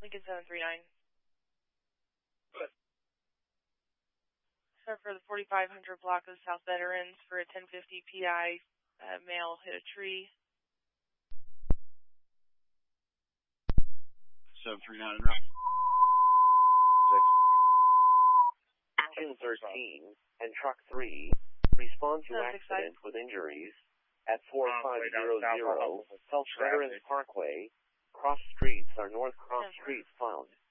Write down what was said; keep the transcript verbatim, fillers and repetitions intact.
Lincoln seven three nine. Good. So for the forty-five hundred block of South Veterans for a ten fifty P I, uh, male hit a tree. seven three nine and route. Engine thirteen and truck three respond to Sounds accident exciting. with injuries at four five way down zero south, zero I'll- Veterans traffic. Parkway. Cross streets are North Cross Ten. Streets found.